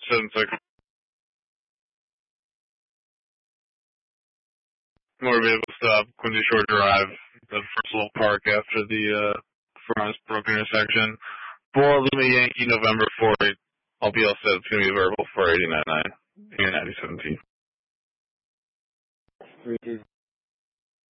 7-6. Motor vehicle stop, Quincy Shore Drive, the first little park after the Forest Brook intersection. 4 Lima Yankee, November 4-8. I'll be all set. It's going to be verbal for 89.9 and 90.17. 3-2.